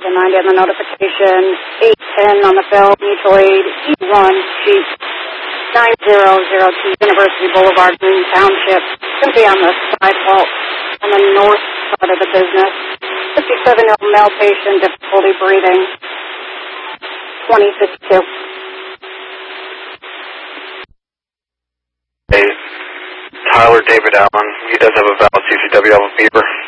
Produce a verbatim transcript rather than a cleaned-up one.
remind you on the notification, eight ten on the bell, mutual aid, E one, sheet nine zero zero two, University Boulevard, Green Township. Going to be on the sidewalk on the north side of the business. fifty-seven-year-old male patient, difficulty breathing, twenty fifty-two. Hey, Tyler David Allen. He does have a valid C C W of a beeper.